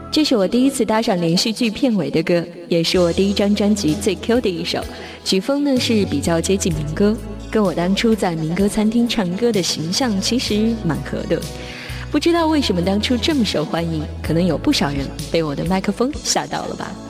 这是我第一次搭上连续剧片尾的歌，也是我第一张专辑最 Q 的一首，曲风呢是比较接近民歌，跟我当初在民歌餐厅唱歌的形象其实蛮合的。不知道为什么当初这么受欢迎，可能有不少人被我的麦克风吓到了吧。